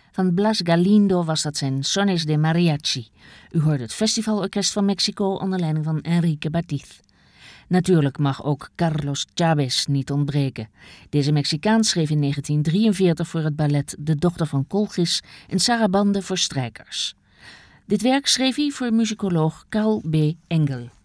Van Blas Galindo was dat zijn Sones de Mariachi. U hoort het Festivalorkest van Mexico onder leiding van Enrique Batiz. Natuurlijk mag ook Carlos Chávez niet ontbreken. Deze Mexicaan schreef in 1943 voor het ballet De Dochter van Colchis een sarabande voor strijkers. Dit werk schreef hij voor musicoloog Carl B. Engel.